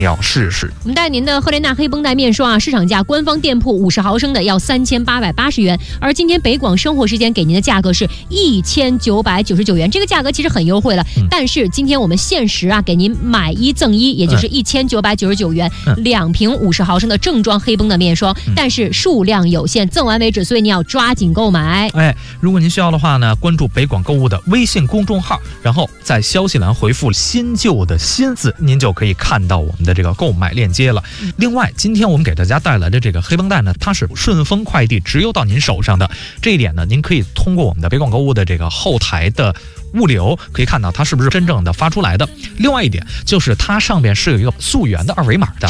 要试试。 我们带您的赫莲娜黑绷带面霜啊，市场价官方店铺50毫升的要3880元，而今天北广生活时间给您的价格是1999元，这个价格其实很优惠了。但是今天我们限时啊，给您买1赠1，也就是1999元，2瓶50毫升的正装黑绷的面霜，但是数量有限，赠完为止，所以您要抓紧购买。 如果您需要的话呢，关注北广购物的微信公众号，然后在消息栏回复新旧的新字，您就可以看到我们的这个购买链接了。另外，今天我们给大家带来的这个黑绷带呢，它是顺丰快递直邮到您手上的，这一点呢，您可以通过我们的北广购物的这个后台的物流可以看到它是不是真正的发出来的。另外一点就是它上面是有一个溯源的2维码的。